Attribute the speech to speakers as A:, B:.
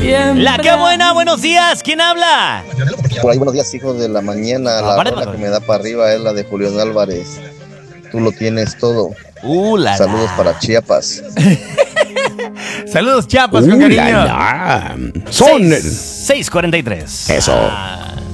A: La que buena, buenos días. ¿Quién habla?
B: Por ahí, buenos días, hijos de la mañana. La rola que me da para arriba es la de Julián Álvarez. Tú lo tienes todo. Saludos para Chiapas.
A: Saludos, Chiapas, con cariño.
C: Son
A: 6:43.
C: Eso.